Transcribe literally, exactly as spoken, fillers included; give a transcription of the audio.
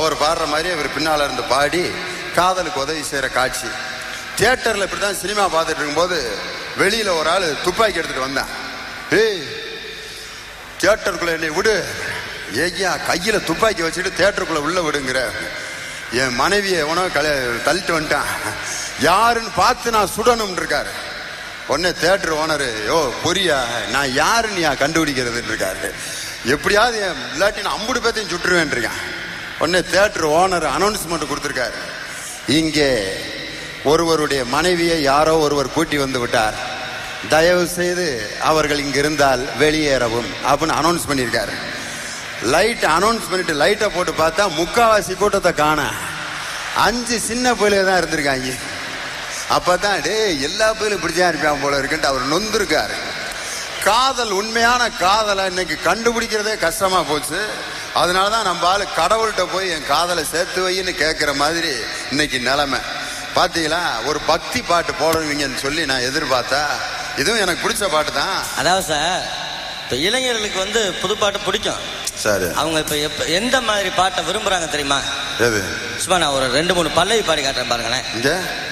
அவர் பாடுற மாதிரி அவர் பின்னால இருந்து பாடி காதலுக்கு உதவி செய்யற காட்சி. தியேட்டர்ல இப்படிதான் சினிமா பார்த்துட்டு இருக்கும்போது வெளியில ஒரு ஆள் துப்பாக்கி எடுத்துட்டு வந்தான். ஏய் தியேட்டருக்குள்ள என்னை விடு. ஏய்யா கையில துப்பாக்கி வச்சுட்டு தியேட்டருக்குள்ள உள்ள விடுங்கிற. என் மனைவியை எவனோ கல தள்ளிட்டு வந்துட்டான், யாருன்னு பார்த்து நான் சுடணும் இருக்காரு. உடனே தியேட்டர் ஓனரு, யோ பொரியா நான் யாருன்னு யா கண்டுபிடிக்கிறதுன்னு இருக்காரு. எப்படியாவது இல்லாட்டி நான் ஐம்பது பேர்த்தையும் சுட்டுருவேன் இருக்கான். உடனே தியேட்டர் ஓனர் அனௌன்ஸ்மெண்ட் கொடுத்துருக்காரு, இங்கே ஒருவருடைய மனைவியை யாரோ ஒருவர் கூட்டி வந்து விட்டார், தயவு செய்து அவர்கள் இங்க இருந்தால் வெளியேறவும் அப்படின்னு அனௌன்ஸ் பண்ணியிருக்காரு. லைட் அனௌன்ஸ் பண்ணிட்டு லைட்டை போட்டு பார்த்தா முக்காவாசி கூட்டத்தை காண, அஞ்சு சின்ன பிள்ளைய தான் இருந்திருக்காங்க. அப்பதான் டே எல்லா பேரும் இப்படிதான் இருப்பான் போல இருக்குன்ட்டு அவர் நொந்திருக்காரு. காதல் உண்மையான காதலை இன்னைக்கு கண்டுபிடிக்கிறதே கஷ்டமா போச்சு. அதனாலதான் நம்ம ஆளு கடவுள்கிட்ட போய் என் காதலை சேர்த்து வைன்னு கேட்கிற மாதிரி இன்னைக்கு நிலைமை. பாத்தீங்களா, ஒரு பக்தி பாட்டு போடுவீங்கன்னு சொல்லி நான் எதிர்பார்த்தா இதுவும் எனக்கு பிடிச்ச பாட்டு தான். அதாவது சார், இப்போ இளைஞர்களுக்கு வந்து புது பாட்டு பிடிக்கும் சார். அவங்க இப்போ எப்ப எந்த மாதிரி பாட்டை விரும்புறாங்க தெரியுமா? எது? சும்மா நான் ஒரு ரெண்டு மூணு பல்லவி பாடி காட்டுறேன் பாருங்களேன். இங்க